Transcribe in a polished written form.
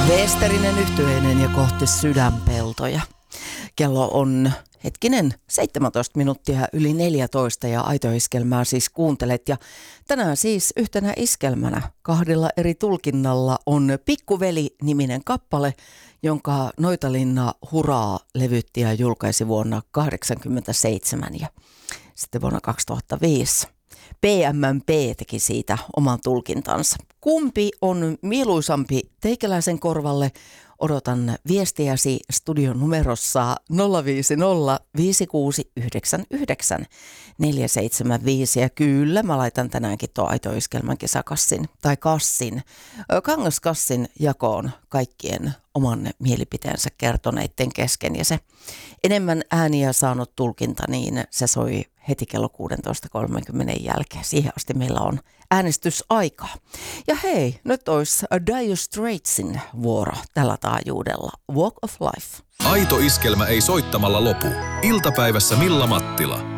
Westerinen yhtyeinen ja kohti sydänpeltoja. Kello on 17 minuuttia yli 14 ja Aito-iskelmää siis kuuntelet. Ja tänään siis yhtenä iskelmänä kahdella eri tulkinnalla on Pikkuveli-niminen kappale, jonka Noitalinna Huraa levytti ja julkaisi vuonna 1987 ja sitten vuonna 2005. PMMP teki siitä oman tulkintansa. Kumpi on mieluisampi teikäläisen korvalle? Odotan viestiäsi studion numerossa 050 5699 475. Ja kyllä, mä laitan tänäänkin tuon Aito-iskelmän kesäkassin tai kangaskassin jakoon kaikkien oman mielipiteensä kertoneiden kesken. Ja se enemmän ääniä saanut tulkinta, niin se soi heti kello 16.30 jälkeen. Siihen asti meillä on äänestysaikaa. Ja hei, nyt olisi Dire Straitsin vuoro tällä taajuudella. Walk of Life. Aito iskelmä ei soittamalla lopu. Iltapäivässä Milla Mattila.